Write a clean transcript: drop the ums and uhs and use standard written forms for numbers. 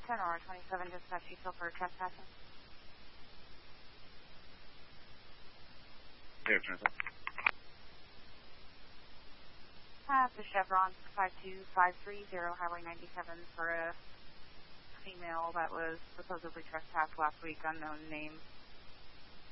10-27, dispatch detail for trespassing. Yeah, transit. The Chevron 52530, Highway 97 for a female that was supposedly trespassed last week, unknown name.